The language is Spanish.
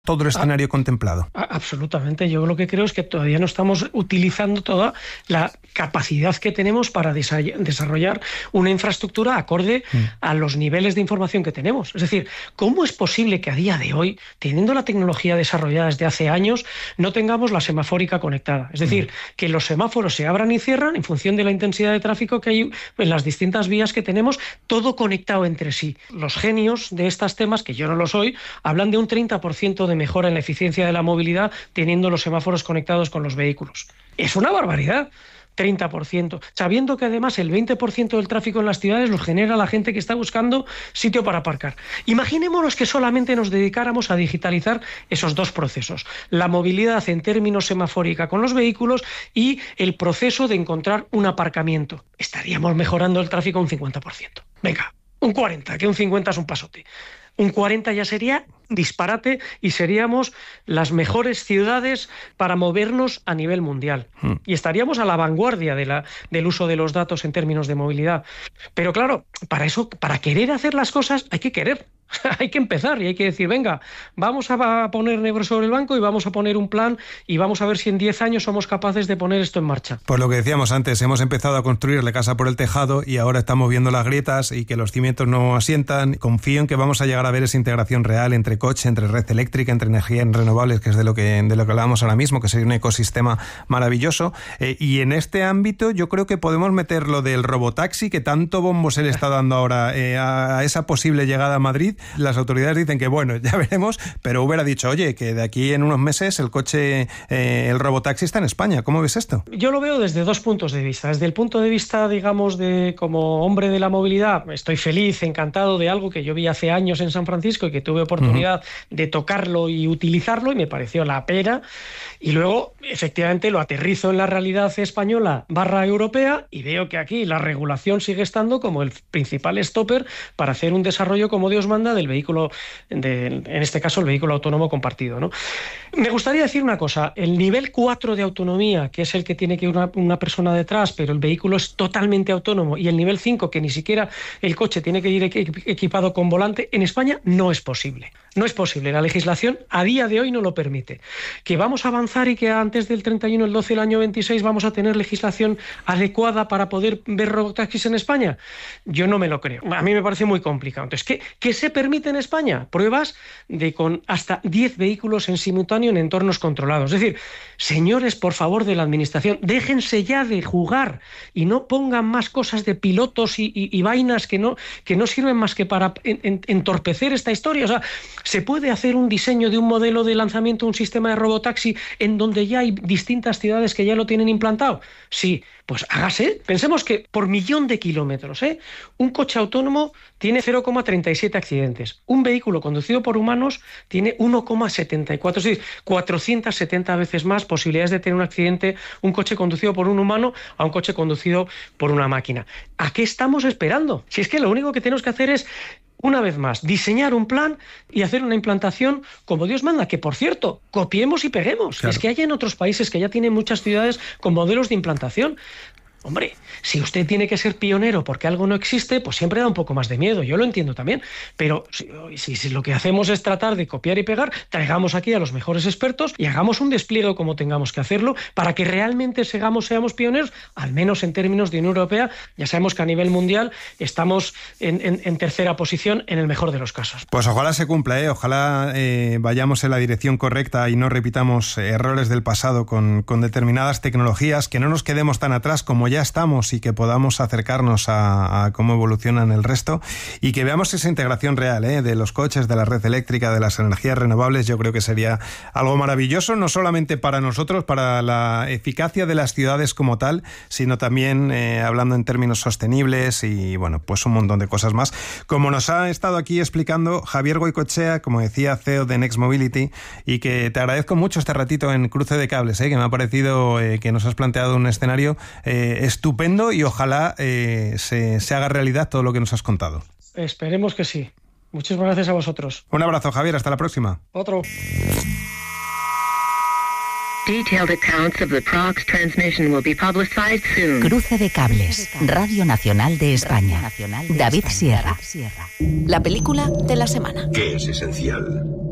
todo el escenario contemplado. Absolutamente. Yo lo que creo es que todavía no estamos utilizando toda la capacidad que tenemos para desarrollar una infraestructura acorde a los niveles de información que tenemos. Es decir, ¿cómo es posible que a día de hoy, teniendo la tecnología desarrollada desde hace años, no tengamos la semafórica conectada? Es decir, que los semáforos se abran y cierran en función de la intensidad de tráfico que hay en las distintas vías que tenemos, todo conectado entre sí. Los genios de estos temas, que yo no lo soy, hablan de un 30% de mejora en la eficiencia de la movilidad teniendo los semáforos conectados con los vehículos. Es una barbaridad. 30%, sabiendo que además el 20% del tráfico en las ciudades lo genera la gente que está buscando sitio para aparcar. Imaginémonos que solamente nos dedicáramos a digitalizar esos dos procesos, la movilidad en términos semafórica con los vehículos y el proceso de encontrar un aparcamiento. Estaríamos mejorando el tráfico un 50%. Venga, un 40%, que un 50% es un pasote. Un 40% ya sería disparate y seríamos las mejores ciudades para movernos a nivel mundial. Y estaríamos a la vanguardia del uso de los datos en términos de movilidad. Pero claro, para eso, para querer hacer las cosas hay que querer. Hay que empezar y hay que decir, venga, vamos a poner negro sobre el blanco y vamos a poner un plan y vamos a ver si en 10 años somos capaces de poner esto en marcha. Pues lo que decíamos antes, hemos empezado a construir la casa por el tejado y ahora estamos viendo las grietas y que los cimientos no asientan. Confío en que vamos a llegar a ver esa integración real entre coche, entre red eléctrica, entre energías renovables, que es de lo que hablábamos ahora mismo, que sería un ecosistema maravilloso. Y en este ámbito yo creo que podemos meter lo del robotaxi, que tanto bombo se le está dando ahora a esa posible llegada a Madrid. Las autoridades dicen que bueno, ya veremos, pero Uber ha dicho, oye, que de aquí en unos meses el coche, el robotaxi está en España. ¿Cómo ves esto? Yo lo veo desde dos puntos de vista. Desde el punto de vista, digamos, de como hombre de la movilidad, estoy feliz, encantado de algo que yo vi hace años en San Francisco y que tuve oportunidad de tocarlo y utilizarlo y me pareció la pera. Y luego, efectivamente, lo aterrizo en la realidad española / europea y veo que aquí la regulación sigue estando como el principal stopper para hacer un desarrollo como Dios manda del vehículo, en este caso el vehículo autónomo compartido, ¿no? Me gustaría decir una cosa, el nivel 4 de autonomía, que es el que tiene que ir una persona detrás, pero el vehículo es totalmente autónomo, y el nivel 5, que ni siquiera el coche tiene que ir equipado con volante, en España no es posible. No es posible, la legislación a día de hoy no lo permite. Que vamos a avanzar y que antes del 31 del 12 del año 26 vamos a tener legislación adecuada para poder ver robotaxis en España, yo no me lo creo. A mí me parece muy complicado. Entonces, ¿qué se permite en España? Pruebas de con hasta 10 vehículos en simultáneo en entornos controlados. Es decir, señores, por favor, de la administración, déjense ya de jugar y no pongan más cosas de pilotos y vainas que no sirven más que para entorpecer esta historia. O sea, ¿se puede hacer un diseño de un modelo de lanzamiento, un sistema de robotaxi en donde ya hay distintas ciudades que ya lo tienen implantado? Sí, pues hágase. Pensemos que por 1.000.000 de kilómetros, un coche autónomo tiene 0,37 accidentes. Un vehículo conducido por humanos tiene 1,74, es decir, 470 veces más posibilidades de tener un accidente un coche conducido por un humano a un coche conducido por una máquina. ¿A qué estamos esperando? Si es que lo único que tenemos que hacer es, una vez más, diseñar un plan y hacer una implantación como Dios manda, que por cierto, copiemos y peguemos. Claro. Es que hay en otros países que ya tienen muchas ciudades con modelos de implantación. Hombre, si usted tiene que ser pionero porque algo no existe, pues siempre da un poco más de miedo, yo lo entiendo también, pero si lo que hacemos es tratar de copiar y pegar, traigamos aquí a los mejores expertos y hagamos un despliegue como tengamos que hacerlo para que realmente seamos pioneros, al menos en términos de Unión Europea. Ya sabemos que a nivel mundial estamos en tercera posición en el mejor de los casos. Pues ojalá se cumpla, ojalá vayamos en la dirección correcta y no repitamos errores del pasado con determinadas tecnologías, que no nos quedemos tan atrás como ya estamos y que podamos acercarnos a cómo evolucionan el resto y que veamos esa integración real de los coches, de la red eléctrica, de las energías renovables. Yo creo que sería algo maravilloso, no solamente para nosotros, para la eficacia de las ciudades como tal, sino también hablando en términos sostenibles y bueno, pues un montón de cosas más. Como nos ha estado aquí explicando Javier Goicoechea, como decía, CEO de Next Mobility, y que te agradezco mucho este ratito en Cruce de Cables, que me ha parecido que nos has planteado un escenario estupendo y ojalá se haga realidad todo lo que nos has contado. Esperemos que sí. Muchísimas gracias a vosotros. Un abrazo, Javier. Hasta la próxima. Otro. Detailed accounts of the Prox transmission will be publicized soon. Cruce de Cables, Radio Nacional de España. David Sierra. La película de la semana. ¿Qué es esencial?